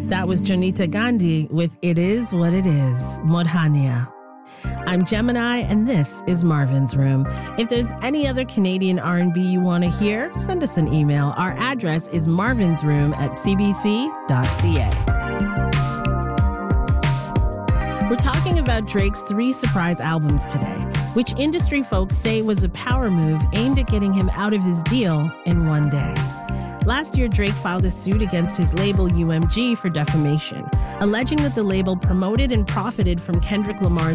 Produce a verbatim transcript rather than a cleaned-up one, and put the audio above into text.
That was Jonita Gandhi with It Is What It Is, Modhania. I'm Gemini, and this is Marvin's Room. If there's any other Canadian R and B you want to hear, send us an email. Our address is marvinsroom at c b c dot c a. We're talking about Drake's three surprise albums today, which industry folks say was a power move aimed at getting him out of his deal in one day. Last year, Drake filed a suit against his label U M G for defamation, alleging that the label promoted and profited from Kendrick Lamar's